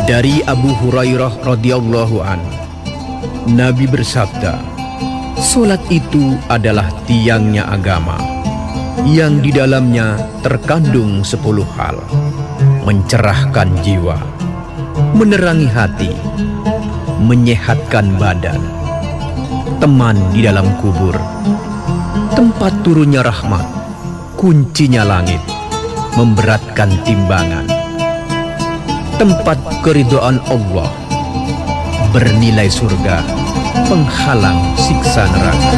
Dari Abu Hurairah radhiyallahu an, Nabi bersabda, "Salat itu adalah tiangnya agama, yang di dalamnya terkandung 10 hal: mencerahkan jiwa, menerangi hati, menyehatkan badan, teman di dalam kubur, tempat turunnya rahmat, kuncinya langit, memberatkan timbangan, tempat keridhaan Allah, bernilai surga, penghalang siksa neraka."